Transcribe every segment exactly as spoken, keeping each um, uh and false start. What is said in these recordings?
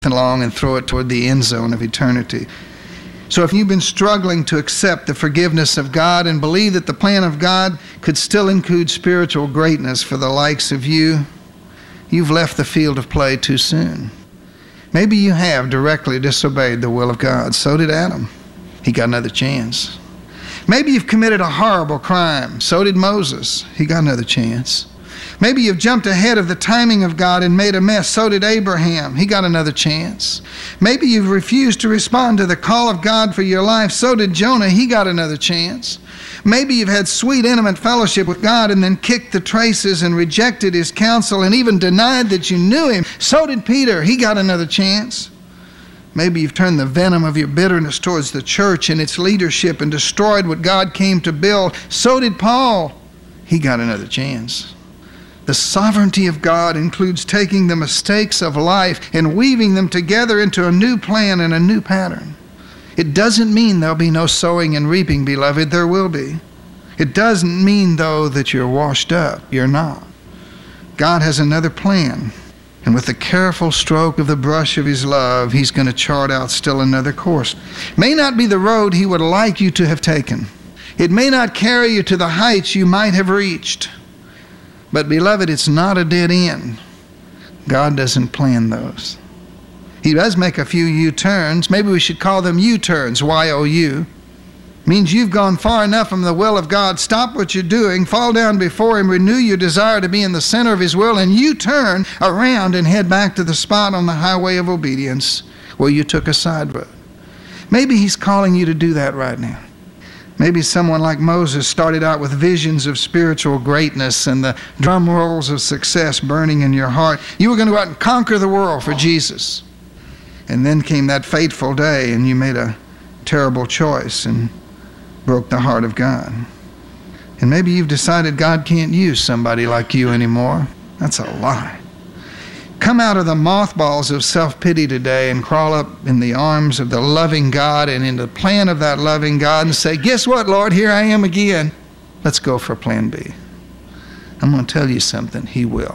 along and throw it toward the end zone of eternity. So if you've been struggling to accept the forgiveness of God and believe that the plan of God could still include spiritual greatness for the likes of you, you've left the field of play too soon. Maybe you have directly disobeyed the will of God. So did Adam. He got another chance. Maybe you've committed a horrible crime. So did Moses. He got another chance. Maybe you've jumped ahead of the timing of God and made a mess. So did Abraham. He got another chance. Maybe you've refused to respond to the call of God for your life. So did Jonah. He got another chance. Maybe you've had sweet, intimate fellowship with God and then kicked the traces and rejected His counsel and even denied that you knew Him. So did Peter. He got another chance. Maybe you've turned the venom of your bitterness towards the church and its leadership and destroyed what God came to build. So did Paul. He got another chance. The sovereignty of God includes taking the mistakes of life and weaving them together into a new plan and a new pattern. It doesn't mean there'll be no sowing and reaping, beloved. There will be. It doesn't mean, though, that you're washed up. You're not. God has another plan. And with the careful stroke of the brush of His love, He's going to chart out still another course. May not be the road He would like you to have taken. It may not carry you to the heights you might have reached. But, beloved, it's not a dead end. God doesn't plan those. He does make a few U-turns. Maybe we should call them U-turns, Y O U. Means you've gone far enough from the will of God. Stop what you're doing, fall down before Him, renew your desire to be in the center of His will, and you turn around and head back to the spot on the highway of obedience where you took a side road. Maybe He's calling you to do that right now. Maybe someone like Moses started out with visions of spiritual greatness and the drum rolls of success burning in your heart. You were going to go out and conquer the world for Jesus. And then came that fateful day and you made a terrible choice and broke the heart of God. And maybe you've decided God can't use somebody like you anymore. That's a lie. Come out of the mothballs of self-pity today and crawl up in the arms of the loving God and in the plan of that loving God and say, guess what, Lord? Here I am again. Let's go for plan B. I'm going to tell you something. He will.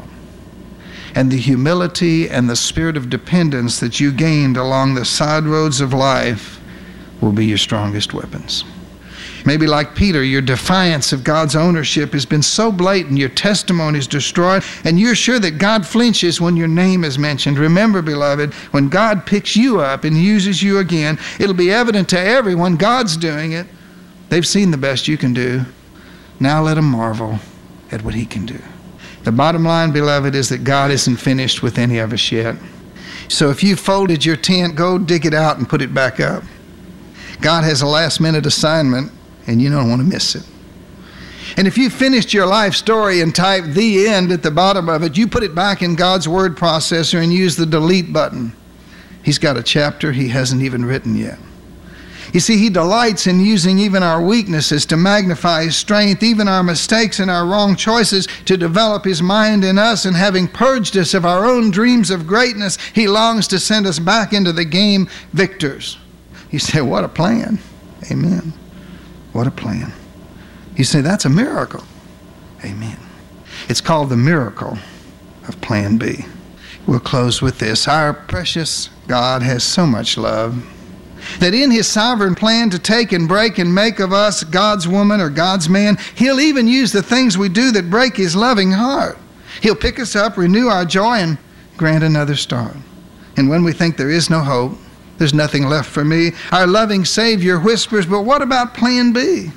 And the humility and the spirit of dependence that you gained along the side roads of life will be your strongest weapons. Maybe like Peter, your defiance of God's ownership has been so blatant, your testimony is destroyed, and you're sure that God flinches when your name is mentioned. Remember, beloved, when God picks you up and uses you again, it'll be evident to everyone God's doing it. They've seen the best you can do. Now let them marvel at what He can do. The bottom line, beloved, is that God isn't finished with any of us yet. So if you folded your tent, go dig it out and put it back up. God has a last-minute assignment, and you don't want to miss it. And if you finished your life story and typed the end at the bottom of it, you put it back in God's word processor and use the delete button. He's got a chapter He hasn't even written yet. You see, He delights in using even our weaknesses to magnify His strength, even our mistakes and our wrong choices to develop His mind in us. And having purged us of our own dreams of greatness, He longs to send us back into the game victors. You say, what a plan. Amen. What a plan. You say, that's a miracle. Amen. It's called the miracle of plan B. We'll close with this. Our precious God has so much love that in His sovereign plan to take and break and make of us God's woman or God's man, He'll even use the things we do that break His loving heart. He'll pick us up, renew our joy, and grant another start. And when we think there is no hope, there's nothing left for me, our loving Savior whispers, but what about plan B?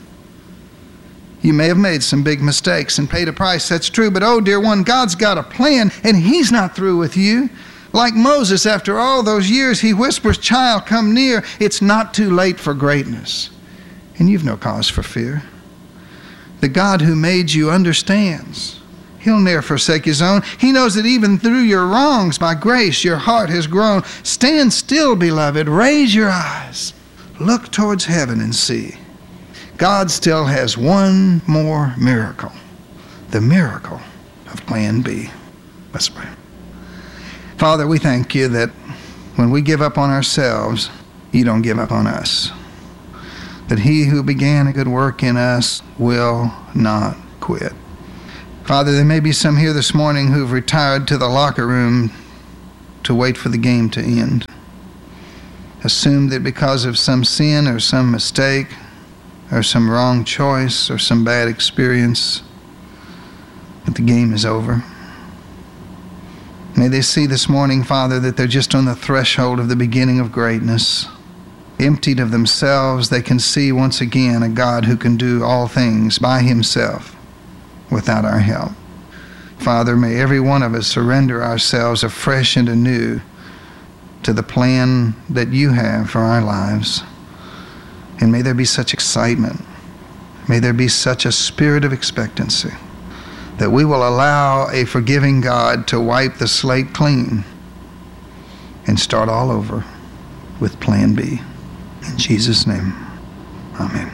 You may have made some big mistakes and paid a price, that's true, but oh dear one, God's got a plan and He's not through with you. Like Moses, after all those years, He whispers, child, come near. It's not too late for greatness. And you've no cause for fear. The God who made you understands. He'll ne'er forsake His own. He knows that even through your wrongs, by grace, your heart has grown. Stand still, beloved. Raise your eyes. Look towards heaven and see. God still has one more miracle. The miracle of plan B. Let's pray. Father, we thank You that when we give up on ourselves, You don't give up on us. That He who began a good work in us will not quit. Father, there may be some here this morning who've retired to the locker room to wait for the game to end. Assume that because of some sin or some mistake or some wrong choice or some bad experience, that the game is over. May they see this morning, Father, that they're just on the threshold of the beginning of greatness. Emptied of themselves, they can see once again a God who can do all things by himself without our help. Father, may every one of us surrender ourselves afresh and anew to the plan that you have for our lives. And may there be such excitement. May there be such a spirit of expectancy that we will allow a forgiving God to wipe the slate clean and start all over with Plan B. In Jesus' name, amen.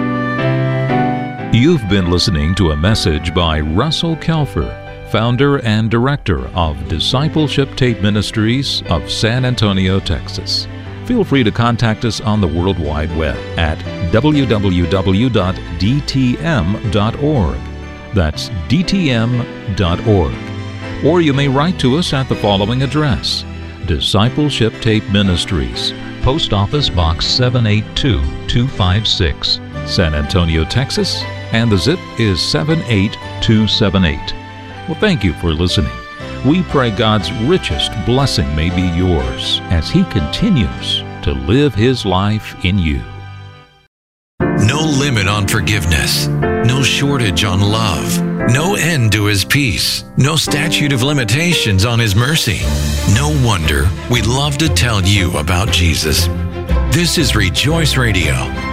You've been listening to a message by Russell Kelfer, founder and director of Discipleship Tape Ministries of San Antonio, Texas. Feel free to contact us on the World Wide Web at w w w dot d t m dot org. That's d t m dot org. Or you may write to us at the following address: Discipleship Tape Ministries, Post Office Box seven eight two two five six, San Antonio, Texas, and the zip is seven eight two seven eight. Well, thank you for listening. We pray God's richest blessing may be yours as He continues to live His life in you. No limit on forgiveness. No shortage on love. No end to His peace. No statute of limitations on His mercy. No wonder we'd love to tell you about Jesus. This is Rejoice Radio,